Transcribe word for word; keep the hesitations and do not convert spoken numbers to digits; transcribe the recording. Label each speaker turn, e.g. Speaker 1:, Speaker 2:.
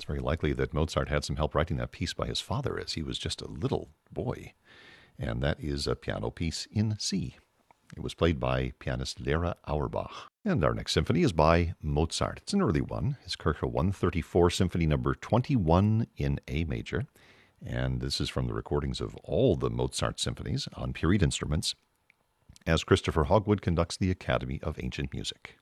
Speaker 1: very likely that Mozart had some help writing that piece by his father as he was just a little boy. And that is a piano piece in C. It was played by pianist Lera Auerbach. And our next symphony is by Mozart. It's an early one, his Kirche one thirty-four, Symphony number twenty-one in A major. And this is from the recordings of all the Mozart symphonies on period instruments, as Christopher Hogwood conducts the Academy of Ancient Music.